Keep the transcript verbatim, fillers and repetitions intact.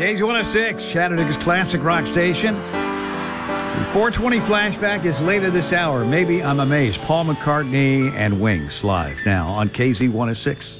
K Z one oh six, Chattanooga's classic rock station. The four twenty flashback is later this hour. Maybe I'm amazed. Paul McCartney and Wings live now on K Z one oh six.